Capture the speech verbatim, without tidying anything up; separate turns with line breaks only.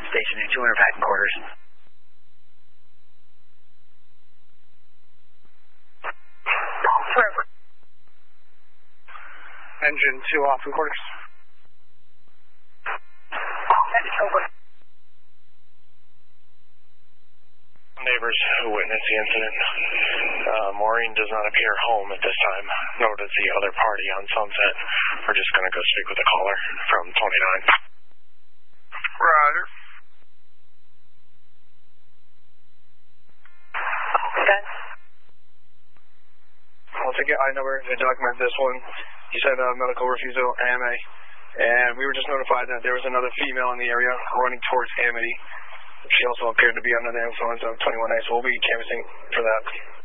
Station two hundred packing quarters.
Forever.
Engine two off in quarters.
Engine over.
Neighbors who witnessed the incident. Uh, Maureen does not appear home at this time, nor does the other party on Sunset. We're just going to go speak with the caller from twenty-nine.
Roger.
Okay.
I'll take your I number to document this one. You said uh, medical refusal, A M A. And we were just notified that there was another female in the area running towards Amity. She also appeared to be under the influence of twenty-one A, so we'll be canvassing for that.